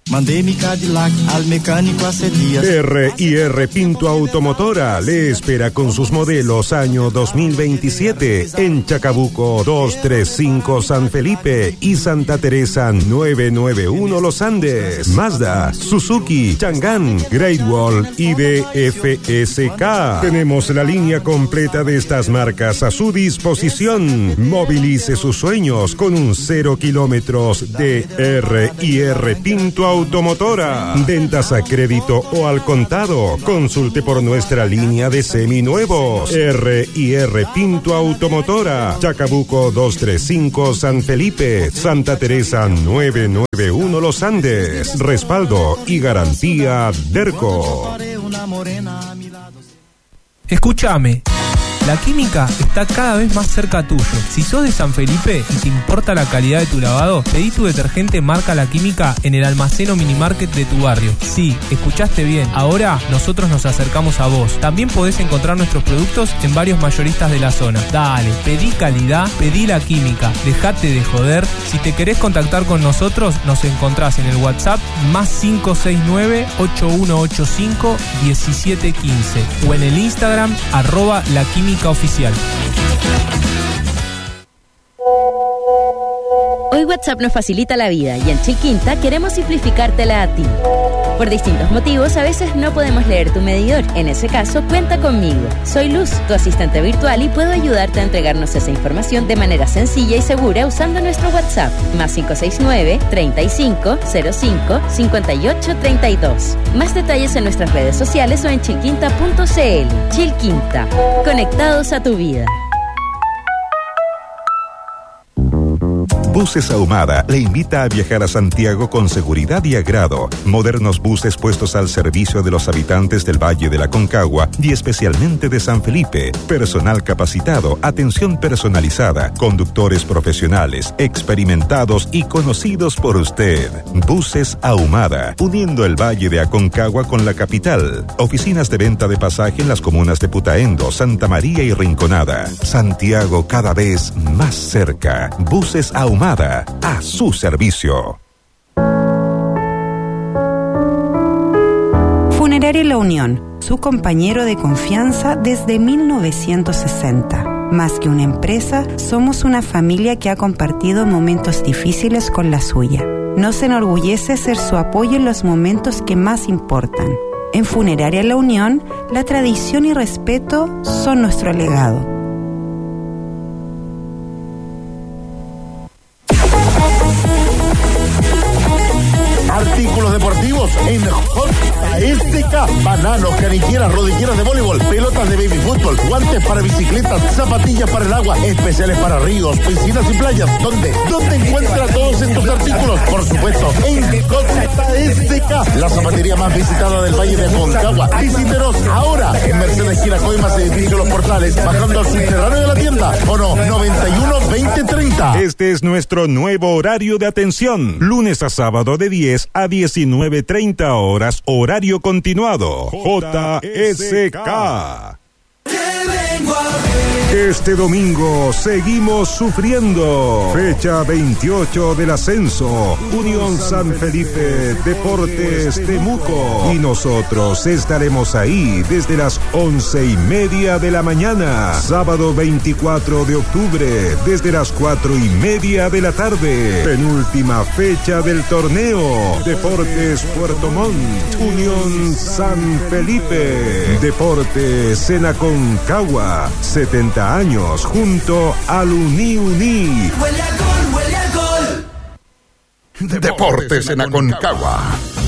Mandé mi Cadillac al mecánico hace días. R&R Pinto Automotora le espera con sus modelos año 2027 en Chacabuco 235 San Felipe y Santa Teresa 991 Los Andes. Mazda, Suzuki, Chang'an, Great Wall y DFSK. Tenemos la línea completa de estas marcas a su disposición. Movilice sus sueños con un 0 kilómetros de R&R Pinto Automotora. Ventas a crédito o al contado. Consulte por nuestra línea de seminuevos. R&R Pinto Automotora. Chacabuco 235 San Felipe. Santa Teresa 991 Los Andes. Respaldo y garantía Derco. Escúchame. La química está cada vez más cerca tuyo. Si sos de San Felipe y te importa la calidad de tu lavado, pedí tu detergente marca La Química en el almacén o minimarket de tu barrio. Sí, escuchaste bien. Ahora nosotros nos acercamos a vos. También podés encontrar nuestros productos en varios mayoristas de la zona. Dale, pedí calidad, pedí La Química. Dejate de joder. Si te querés contactar con nosotros, nos encontrás en el WhatsApp +569 8185 1715 o en el Instagram @laquímica oficial. Hoy WhatsApp nos facilita la vida y en Chilquinta queremos simplificártela a ti. Por distintos motivos, a veces no podemos leer tu medidor. En ese caso, cuenta conmigo. Soy Luz, tu asistente virtual, y puedo ayudarte a entregarnos esa información de manera sencilla y segura usando nuestro WhatsApp +569 35 05 58 32. Más detalles en nuestras redes sociales o en chilquinta.cl. Chilquinta, conectados a tu vida. Buses Ahumada le invita a viajar a Santiago con seguridad y agrado. Modernos buses puestos al servicio de los habitantes del Valle de la Concagua y especialmente de San Felipe. Personal capacitado, atención personalizada, conductores profesionales, experimentados y conocidos por usted. Buses Ahumada, uniendo el Valle de Aconcagua con la capital. Oficinas de venta de pasaje en las comunas de Putaendo, Santa María y Rinconada. Santiago cada vez más cerca. Buses Ahumada, a su servicio. Funeraria La Unión, su compañero de confianza desde 1960. Más que una empresa, somos una familia que ha compartido momentos difíciles con la suya. Nos enorgullece ser su apoyo en los momentos que más importan. En Funeraria La Unión, la tradición y respeto son nuestro legado. Artículos deportivos en JSK. Bananos, canilleras, rodilleras de voleibol, pelotas de baby fútbol, guantes para bicicletas, zapatillas para el agua, especiales para ríos, piscinas y playas. ¿Dónde encuentra todos estos artículos? Por supuesto, en JSK, la zapatería más visitada del Valle de Aconcagua. Visítenos ahora en Mercedes Giracoimas, edificio Los Portales, bajando al subterráneo de la tienda. O no, 91 20 30. Este es nuestro nuevo horario de atención. Lunes a sábado de 10 a 19:30 horas, horario continuado. JSK. Este domingo seguimos sufriendo. Fecha 28 del ascenso. Unión San Felipe, Deportes Temuco. Y nosotros estaremos ahí desde las 11:30 de la mañana. Sábado 24 de octubre, desde las 4:30 de la tarde. Penúltima fecha del torneo. Deportes Puerto Montt, Unión San Felipe. Deportes en Aconcagua. 70 años junto al Uni. Huele a gol. Deportes en Aconcagua.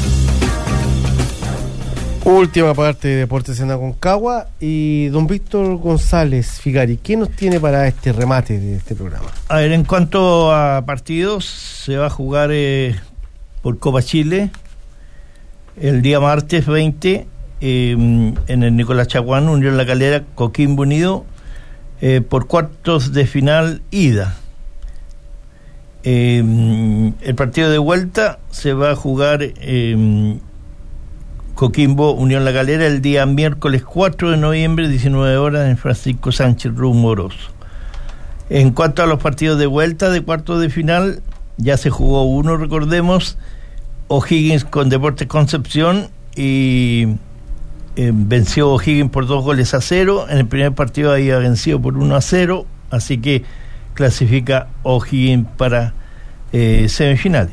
Última parte de Deportes en Aconcagua. Y don Víctor González Figari, ¿qué nos tiene para este remate de este programa? A ver, en cuanto a partidos, se va a jugar por Copa Chile el día martes 20 en el Nicolás Chaguán, Unión La Calera, Coquimbo Unido, por cuartos de final ida. El partido de vuelta se va a jugar Coquimbo Unión La Calera el día miércoles 4 de noviembre, 19 horas, en Francisco Sánchez Rumoroso. En cuanto a los partidos de vuelta de cuartos de final, ya se jugó uno, recordemos, O'Higgins con Deportes Concepción y venció O'Higgins por 2-0. En el primer partido había vencido por 1-0, así que clasifica O'Higgins para semifinales.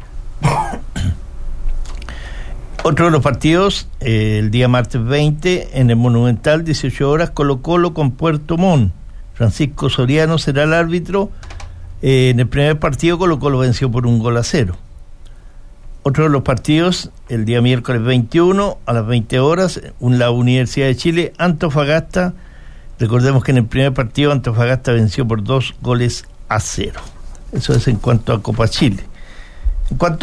Otro de los partidos, el día martes 20, en el Monumental, 18 horas, Colo-Colo con Puerto Montt. Francisco Soriano será el árbitro. En el primer partido, Colo-Colo venció por 1-0. Otro de los partidos, el día miércoles 21, a las 20 horas, la Universidad de Chile, Antofagasta. Recordemos que en el primer partido, Antofagasta venció por 2-0. Eso es en cuanto a Copa Chile. En cuanto